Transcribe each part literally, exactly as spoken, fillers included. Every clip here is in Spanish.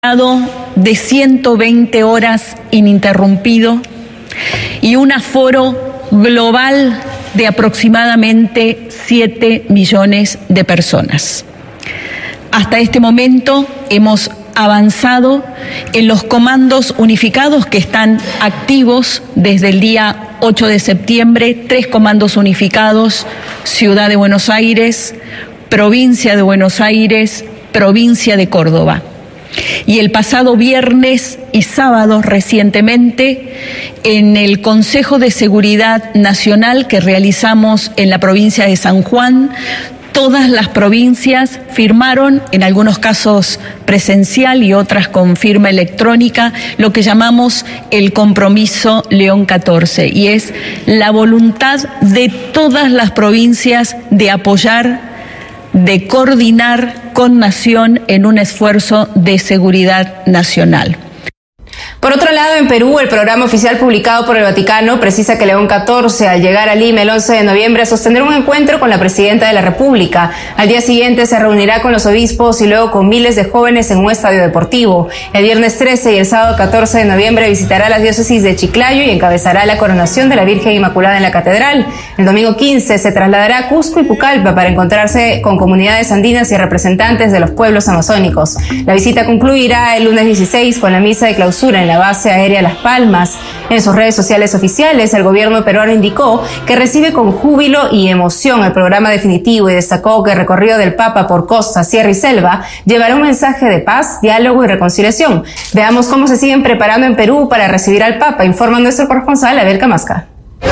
de ciento veinte horas ininterrumpido y un aforo global de aproximadamente siete millones de personas. Hasta este momento hemos avanzado en los comandos unificados que están activos desde el día ocho de septiembre, tres comandos unificados: Ciudad de Buenos Aires, Provincia de Buenos Aires, Provincia de Córdoba. Y el pasado viernes y sábado recientemente, en el Consejo de Seguridad Nacional que realizamos en la provincia de San Juan, todas las provincias firmaron, en algunos casos presencial y otras con firma electrónica, lo que llamamos el compromiso León catorce, y es la voluntad de todas las provincias de apoyar, de coordinar con Nación en un esfuerzo de seguridad nacional. Por otro lado, en Perú, el programa oficial publicado por el Vaticano precisa que León catorce, al llegar a Lima el once de noviembre, sostendrá un encuentro con la Presidenta de la República. Al día siguiente se reunirá con los obispos y luego con miles de jóvenes en un estadio deportivo. El viernes trece y el sábado catorce de noviembre visitará la diócesis de Chiclayo y encabezará la coronación de la Virgen Inmaculada en la catedral. El domingo quince se trasladará a Cusco y Pucallpa para encontrarse con comunidades andinas y representantes de los pueblos amazónicos. La visita concluirá el lunes dieciséis con la misa de clausura en la base aérea Las Palmas. En sus redes sociales oficiales, el gobierno peruano indicó que recibe con júbilo y emoción el programa definitivo y destacó que el recorrido del Papa por costa, sierra y selva llevará un mensaje de paz, diálogo y reconciliación. Veamos cómo se siguen preparando en Perú para recibir al Papa, informa nuestro corresponsal Abel Camasca.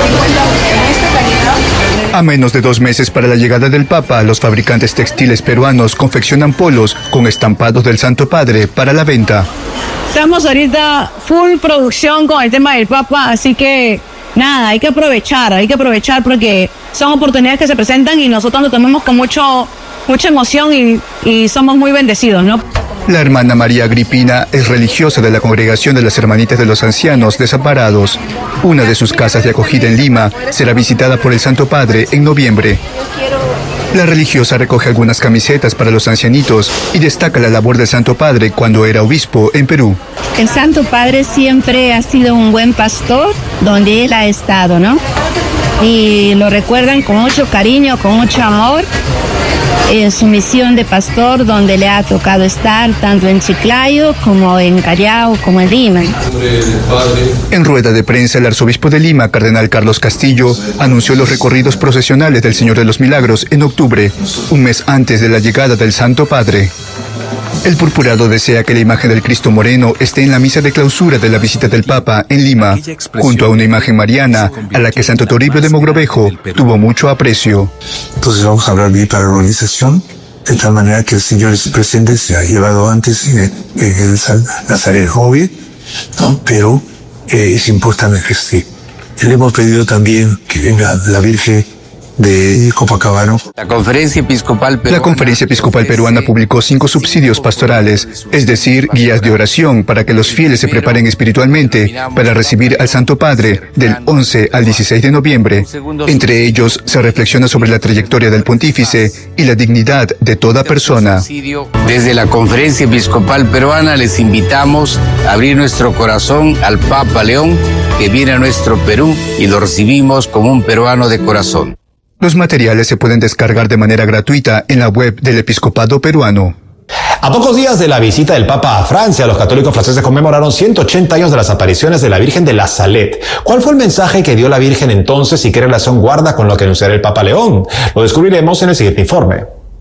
A menos de dos meses para la llegada del Papa, los fabricantes textiles peruanos confeccionan polos con estampados del Santo Padre para la venta. Estamos ahorita full producción con el tema del Papa, así que nada, hay que aprovechar, hay que aprovechar porque son oportunidades que se presentan y nosotros lo tomamos con mucho, mucha emoción y, y somos muy bendecidos, ¿no? La hermana María Agripina es religiosa de la Congregación de las Hermanitas de los Ancianos Desamparados. Una de sus casas de acogida en Lima será visitada por el Santo Padre en noviembre. La religiosa recoge algunas camisetas para los ancianitos y destaca la labor del Santo Padre cuando era obispo en Perú. El Santo Padre siempre ha sido un buen pastor donde él ha estado, ¿no? Y lo recuerdan con mucho cariño, con mucho amor, en su misión de pastor donde le ha tocado estar tanto en Chiclayo como en Callao como en Lima. En rueda de prensa, el arzobispo de Lima, cardenal Carlos Castillo, anunció los recorridos procesionales del Señor de los Milagros en octubre, un mes antes de la llegada del Santo Padre. El purpurado desea que la imagen del Cristo Moreno esté en la misa de clausura de la visita del Papa en Lima, junto a una imagen mariana a la que Santo Toribio de Mogrovejo tuvo mucho aprecio. Entonces vamos a hablar de hiperarmonización, de tal manera que el Señor presente se ha llevado antes en el, en el Nazaret joven, ¿no? Pero eh, es importante que esté. Le hemos pedido también que venga la Virgen de Copacabana. La Conferencia Episcopal Peruana, la Conferencia Episcopal Peruana publicó cinco subsidios pastorales, es decir, guías de oración para que los fieles se preparen espiritualmente para recibir al Santo Padre del once al dieciséis de noviembre. Entre ellos se reflexiona sobre la trayectoria del pontífice y la dignidad de toda persona. Desde la Conferencia Episcopal Peruana les invitamos a abrir nuestro corazón al Papa León, que viene a nuestro Perú, y lo recibimos como un peruano de corazón. Los materiales se pueden descargar de manera gratuita en la web del Episcopado Peruano. A pocos días de la visita del Papa a Francia, los católicos franceses conmemoraron ciento ochenta años de las apariciones de la Virgen de la Salette. ¿Cuál fue el mensaje que dio la Virgen entonces y qué relación guarda con lo que anunciará el Papa León? Lo descubriremos en el siguiente informe.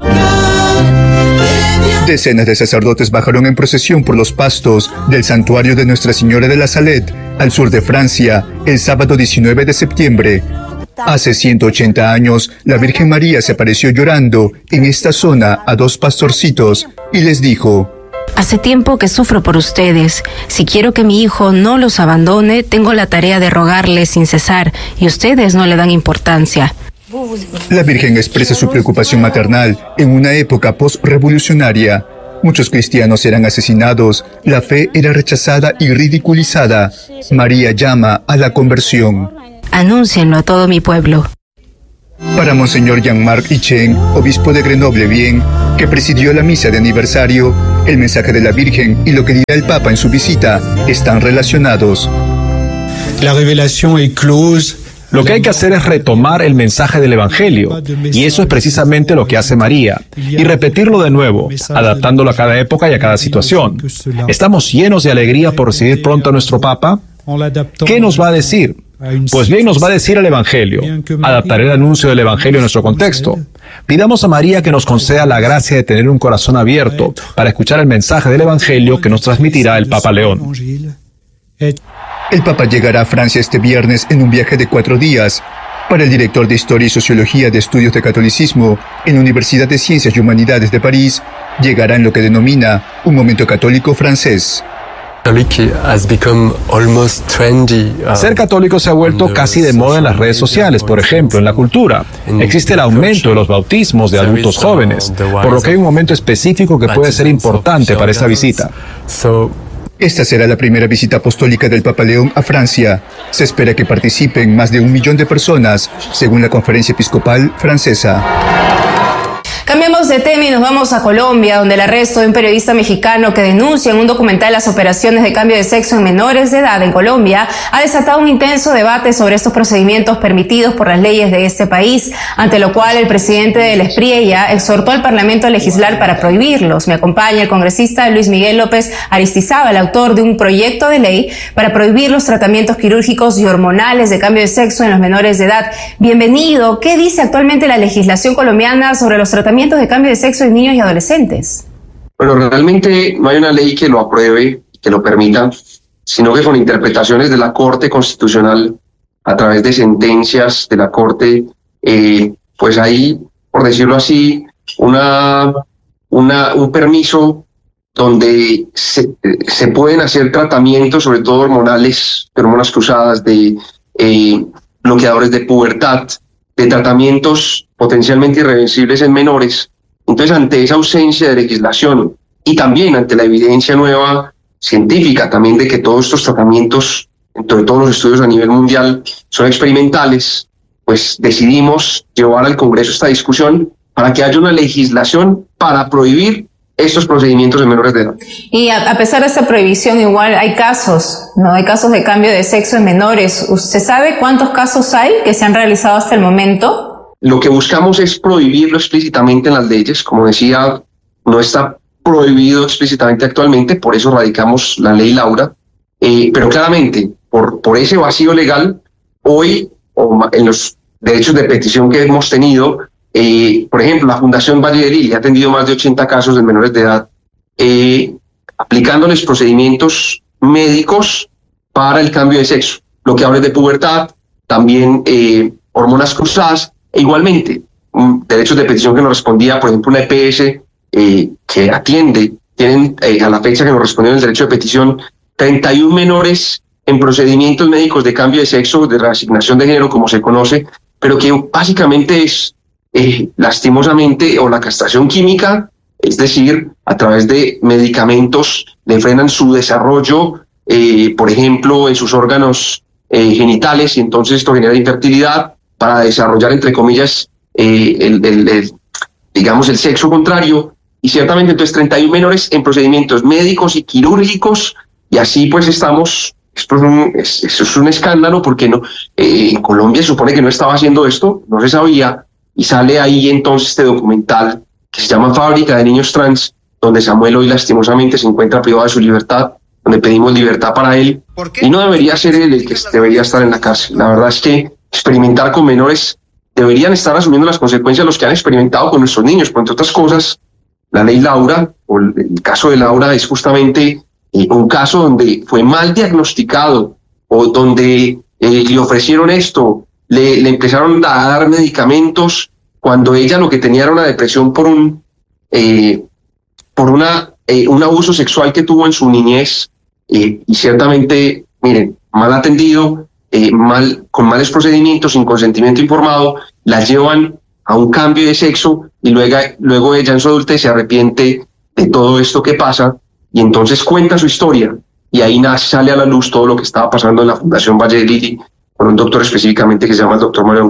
Decenas de sacerdotes bajaron en procesión por los pastos del santuario de Nuestra Señora de la Salette, al sur de Francia, el sábado diecinueve de septiembre. Hace ciento ochenta años, la Virgen María se apareció llorando en esta zona a dos pastorcitos y les dijo: Hace tiempo que sufro por ustedes. Si quiero que mi hijo no los abandone, tengo la tarea de rogarles sin cesar, y ustedes no le dan importancia. La Virgen expresa su preocupación maternal en una época post-revolucionaria. Muchos cristianos eran asesinados, la fe era rechazada y ridiculizada. María llama a la conversión. Anúncienlo a todo mi pueblo. Para Monseñor Jean-Marc Hichen, obispo de Grenoble-Bien, que presidió la misa de aniversario, El mensaje de la Virgen y lo que dirá el Papa en su visita están relacionados. La revelación est close. Lo que hay que hacer es retomar el mensaje del Evangelio, y eso es precisamente lo que hace María, y repetirlo de nuevo, adaptándolo a cada época y a cada situación. ¿Estamos llenos de alegría por recibir pronto a nuestro Papa? ¿Qué nos va a decir? Pues bien, nos va a decir el Evangelio. Adaptaré el anuncio del Evangelio a nuestro contexto. Pidamos a María que nos conceda la gracia de tener un corazón abierto para escuchar el mensaje del Evangelio que nos transmitirá el Papa León. El Papa llegará a Francia este viernes en un viaje de cuatro días. Para el director de Historia y Sociología de Estudios de Catolicismo en la Universidad de Ciencias y Humanidades de París, llegará en lo que denomina un momento católico francés. Ser católico se ha vuelto casi de moda en las redes sociales, por ejemplo, en la cultura. Existe el aumento de los bautismos de adultos jóvenes, por lo que hay un momento específico que puede ser importante para esta visita. Esta será la primera visita apostólica del Papa León a Francia. Se espera que participen más de un millón de personas, según la Conferencia Episcopal Francesa. Cambiamos de tema y nos vamos a Colombia, donde el arresto de un periodista mexicano que denuncia en un documental las operaciones de cambio de sexo en menores de edad en Colombia ha desatado un intenso debate sobre estos procedimientos permitidos por las leyes de este país, ante lo cual el presidente del Espriella exhortó al Parlamento a legislar para prohibirlos. Me acompaña el congresista Luis Miguel López Aristizábal, autor de un proyecto de ley para prohibir los tratamientos quirúrgicos y hormonales de cambio de sexo en los menores de edad. Bienvenido. ¿Qué dice actualmente la legislación colombiana sobre los tratamientos de cambio de sexo en niños y adolescentes? Bueno, realmente no hay una ley que lo apruebe, que lo permita, sino que con interpretaciones de la Corte Constitucional, a través de sentencias de la Corte, eh, pues hay, por decirlo así, una, una, un permiso donde se, se pueden hacer tratamientos, sobre todo hormonales, de hormonas cruzadas, de eh, bloqueadores de pubertad, de tratamientos potencialmente irreversibles en menores. Entonces, ante esa ausencia de legislación y también ante la evidencia nueva científica también de que todos estos tratamientos, entre todos los estudios a nivel mundial, son experimentales, pues decidimos llevar al Congreso esta discusión para que haya una legislación para prohibir estos procedimientos en menores de edad. Y a, a pesar de esta prohibición, igual hay casos, ¿no? Hay casos de cambio de sexo en menores. ¿Usted sabe cuántos casos hay que se han realizado hasta el momento? Lo que buscamos es prohibirlo explícitamente en las leyes. Como decía, no está prohibido explícitamente actualmente, por eso radicamos la ley Laura. Eh, pero claramente, por, por ese vacío legal, hoy, o en los derechos de petición que hemos tenido, Eh, por ejemplo, la Fundación Valle de Lili ha atendido más de ochenta casos de menores de edad, eh, aplicándoles procedimientos médicos para el cambio de sexo, bloqueadores de pubertad, también eh, hormonas cruzadas, e igualmente um, derechos de petición que nos respondía, por ejemplo, una E P S eh, que atiende, tienen eh, a la fecha que nos respondieron el derecho de petición, treinta y uno menores en procedimientos médicos de cambio de sexo, de reasignación de género, como se conoce, pero que básicamente es Eh, lastimosamente, o la castración química, es decir, a través de medicamentos le frenan su desarrollo, eh, por ejemplo, en sus órganos eh, genitales, y entonces esto genera infertilidad para desarrollar, entre comillas, eh, el, el, el, digamos, el sexo contrario, y ciertamente entonces treinta y uno menores en procedimientos médicos y quirúrgicos, y así pues estamos, esto es un, es, esto es un escándalo, porque no, eh, en Colombia se supone que no estaba haciendo esto, no se sabía. Y sale ahí entonces este documental que se llama Fábrica de Niños Trans, donde Samuel hoy lastimosamente se encuentra privado de su libertad, donde pedimos libertad para él. Y no debería ser él el que debería estar en la cárcel. La verdad es que experimentar con menores, deberían estar asumiendo las consecuencias de los que han experimentado con nuestros niños. Por entre otras cosas, la ley Laura, o el caso de Laura, es justamente eh, un caso donde fue mal diagnosticado, o donde eh, le ofrecieron esto, Le, le empezaron a dar medicamentos cuando ella lo que tenía era una depresión por un eh, por una eh, un abuso sexual que tuvo en su niñez, eh, y ciertamente, miren, mal atendido, eh, mal con malos procedimientos, sin consentimiento informado, la llevan a un cambio de sexo, y luego, luego ella en su adultez se arrepiente de todo esto que pasa, y entonces cuenta su historia, y ahí nace, sale a la luz todo lo que estaba pasando en la Fundación Valle de Lili, con un doctor específicamente que se llama el doctor Mario Angulo.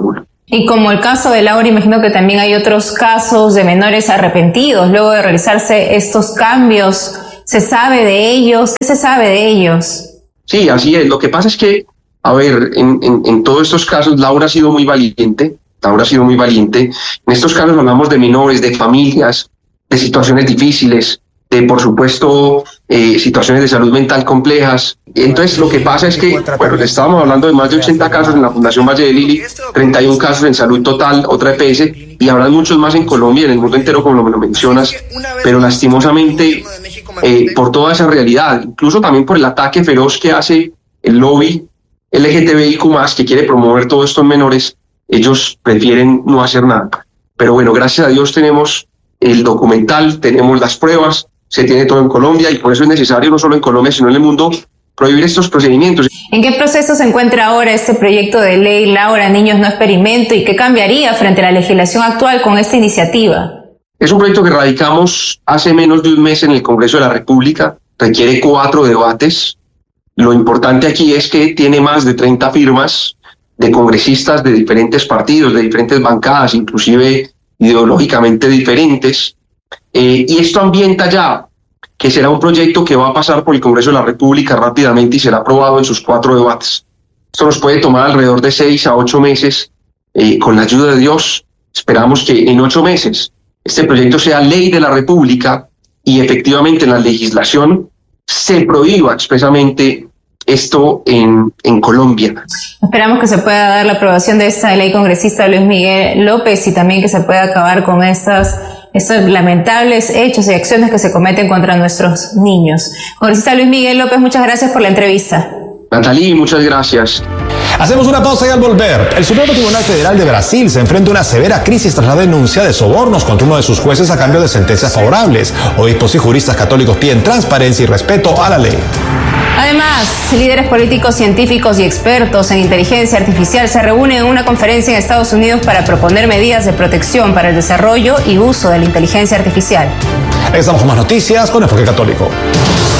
Y como el caso de Laura, imagino que también hay otros casos de menores arrepentidos luego de realizarse estos cambios. ¿Se sabe de ellos? ¿Qué se sabe de ellos? Sí, así es. Lo que pasa es que, a ver, en, en, en todos estos casos Laura ha sido muy valiente. Laura ha sido muy valiente. En estos casos hablamos de menores, de familias, de situaciones difíciles, de, por supuesto, eh, situaciones de salud mental complejas. Entonces, lo que pasa es que, bueno, le estábamos hablando de más de ochenta casos en la Fundación Valle de Lili, treinta y un casos en salud total, otra E P S, y habrán muchos más en Colombia y en el mundo entero, como me lo mencionas, pero lastimosamente, eh, por toda esa realidad, incluso también por el ataque feroz que hace el lobby L G T B I Q más, que quiere promover todo esto en menores, ellos prefieren no hacer nada. Pero bueno, gracias a Dios tenemos el documental, tenemos las pruebas, se tiene todo en Colombia y por eso es necesario, no solo en Colombia, sino en el mundo, prohibir estos procedimientos. ¿En qué proceso se encuentra ahora este proyecto de ley Laura Niños No Experimento y qué cambiaría frente a la legislación actual con esta iniciativa? Es un proyecto que radicamos hace menos de un mes en el Congreso de la República, requiere cuatro debates. Lo importante aquí es que tiene más de treinta firmas de congresistas de diferentes partidos, de diferentes bancadas, inclusive ideológicamente diferentes. Eh, y esto ambienta ya que será un proyecto que va a pasar por el Congreso de la República rápidamente y será aprobado en sus cuatro debates. Esto nos puede tomar alrededor de seis a ocho meses. Eh, con la ayuda de Dios, esperamos que en ocho meses este proyecto sea ley de la República y efectivamente en la legislación se prohíba expresamente esto en, en Colombia. Esperamos que se pueda dar la aprobación de esta ley congresista Luis Miguel López y también que se pueda acabar con estas, estos lamentables hechos y acciones que se cometen contra nuestros niños. Congresista Luis Miguel López, muchas gracias por la entrevista. Natalie, muchas gracias. Hacemos una pausa y al volver, el Supremo Tribunal Federal de Brasil se enfrenta a una severa crisis tras la denuncia de sobornos contra uno de sus jueces a cambio de sentencias favorables. Obispos y juristas católicos piden transparencia y respeto a la ley. Además, líderes políticos, científicos y expertos en inteligencia artificial se reúnen en una conferencia en Estados Unidos para proponer medidas de protección para el desarrollo y uso de la inteligencia artificial. Estamos con más noticias con Enfoque Católico.